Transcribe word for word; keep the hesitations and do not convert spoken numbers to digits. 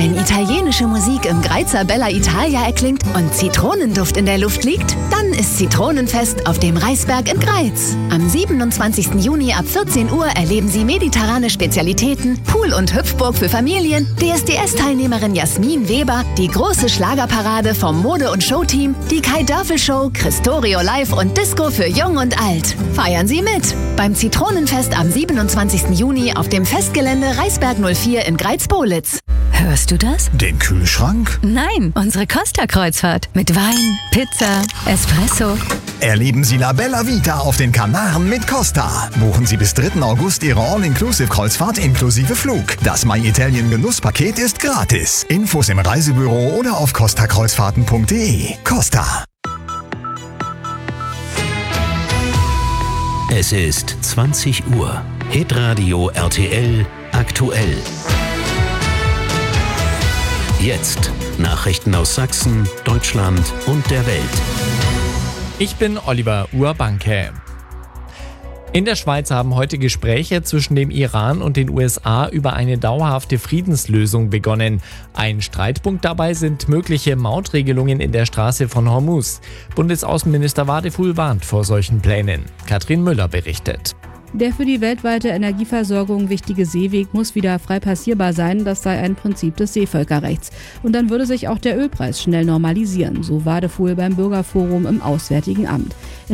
Wenn italienische Musik im Greizer Bella Italia erklingt und Zitronenduft in der Luft liegt, dann ist Zitronenfest auf dem Reisberg in Greiz. Am siebenundzwanzigsten Juni ab vierzehn Uhr erleben Sie mediterrane Spezialitäten, Pool- und Hüpfburg für Familien, D S D S-Teilnehmerin Jasmin Weber, die große Schlagerparade vom Mode- und Showteam, die Kai-Dörfel-Show, Christorio Live und Disco für Jung und Alt. Feiern Sie mit! Beim Zitronenfest am siebenundzwanzigsten Juni auf dem Festgelände Reisberg null vier in Greiz-Pohlitz. Hörst du das? Den Kühlschrank? Nein, unsere Costa-Kreuzfahrt. Mit Wein, Pizza, Espresso. Erleben Sie La Bella Vita auf den Kanaren mit Costa. Buchen Sie bis dritten August Ihre All-Inclusive-Kreuzfahrt inklusive Flug. Das My Italien Genusspaket ist gratis. Infos im Reisebüro oder auf costa kreuzfahrten punkt de. Costa. Es ist zwanzig Uhr. Hitradio R T L aktuell. Jetzt Nachrichten aus Sachsen, Deutschland und der Welt. Ich bin Oliver Urbanke. In der Schweiz haben heute Gespräche zwischen dem Iran und den U S A über eine dauerhafte Friedenslösung begonnen. Ein Streitpunkt dabei sind mögliche Mautregelungen in der Straße von Hormuz. Bundesaußenminister Wadefuhl warnt vor solchen Plänen. Katrin Müller berichtet. Der für die weltweite Energieversorgung wichtige Seeweg muss wieder frei passierbar sein, das sei ein Prinzip des Seevölkerrechts. Und dann würde sich auch der Ölpreis schnell normalisieren, so Wadefuhl beim Bürgerforum im Auswärtigen Amt.